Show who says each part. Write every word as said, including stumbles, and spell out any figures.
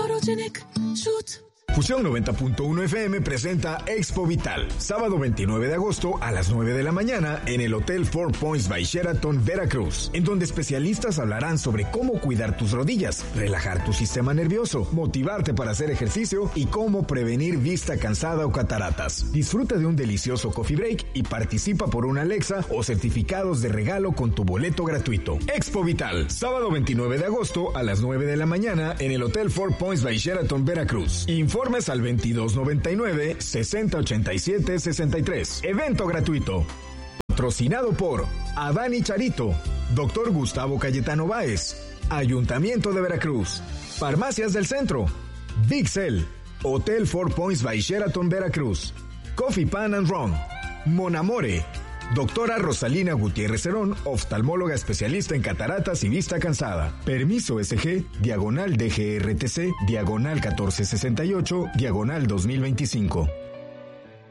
Speaker 1: Photogenic shoot.
Speaker 2: Fusión noventa punto uno F M presenta Expo Vital, sábado veintinueve de agosto a las nueve de la mañana en el Hotel Four Points by Sheraton, Veracruz, en donde especialistas hablarán sobre cómo cuidar tus rodillas, relajar tu sistema nervioso, motivarte para hacer ejercicio y cómo prevenir vista cansada o cataratas. Disfruta de un delicioso coffee break y participa por una Alexa o certificados de regalo con tu boleto gratuito. Expo Vital, sábado veintinueve de agosto a las nueve de la mañana en el Hotel Four Points by Sheraton, Veracruz. Informe Informes al veintidós noventa y nueve, sesenta ochenta y siete sesenta y tres. Evento gratuito. Patrocinado por Adán y Charito, Doctor Gustavo Cayetano Báez, Ayuntamiento de Veracruz, Farmacias del Centro, Big Cell, Hotel Four Points by Sheraton, Veracruz, Coffee Pan and Rum, Monamore, Doctora Rosalina Gutiérrez Herón, oftalmóloga especialista en cataratas y vista cansada. Permiso S G, diagonal D G R T C, diagonal catorce sesenta y ocho, diagonal dos mil veinticinco.